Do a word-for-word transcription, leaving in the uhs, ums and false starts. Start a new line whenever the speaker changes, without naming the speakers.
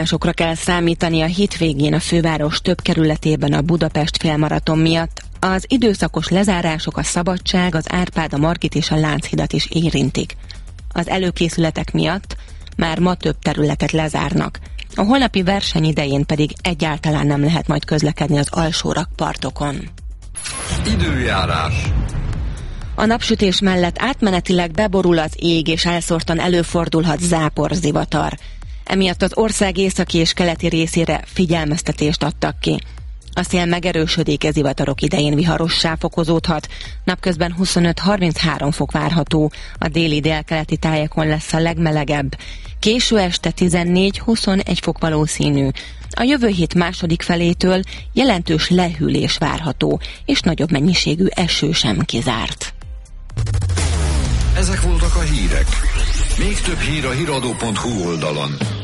Sokra kell számítani a hétvégén a főváros több kerületében a Budapest félmaraton miatt. Az időszakos lezárások a Szabadság, az Árpád, a Margit és a Lánchidat is érintik. Az előkészületek miatt már ma több területet lezárnak. A holnapi verseny idején pedig egyáltalán nem lehet majd közlekedni az alsórakpartokon.
Időjárás.
A napsütés mellett átmenetileg beborul az ég, és elszórtan előfordulhat záporzivatar. Emiatt az ország északi és keleti részére figyelmeztetést adtak ki. A szél megerősödik, ez zivatarok idején viharossá fokozódhat, napközben huszonöt-harminchárom fok várható, a déli délkeleti tájakon lesz a legmelegebb. Késő este tizennégy-huszonegy fok valószínű. A jövő hét második felétől jelentős lehűlés várható, és nagyobb mennyiségű eső sem kizárt.
Ezek voltak a hírek. Még több hír a híradó pont hu oldalon.